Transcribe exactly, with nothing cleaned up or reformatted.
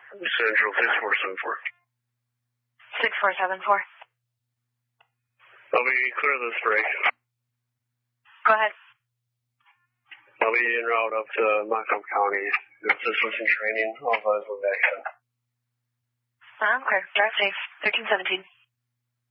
Central six four seven four. six four seven four. I'll be clear of this break. Go ahead. I'll be en route up to Macomb County. Assist with some training. I'll advise when back in. I'm clear. Drive safe. thirteen seventeen.